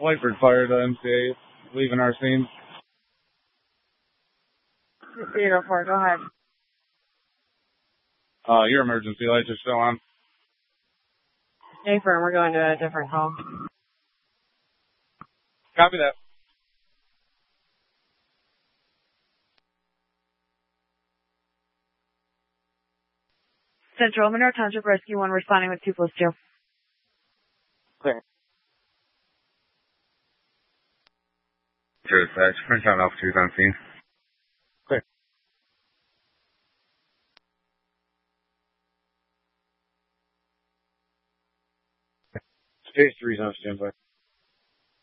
Whiteford Fire to MCA, leaving our scene. Zero 4, go ahead. Your emergency lights are still on. Hey, firm, we're going to a different home. Copy that. Central Monroe Township Rescue 1 responding with 2+2. Clear. Dispatch, French on altitude on scene. Clear. Stage 3's on standby.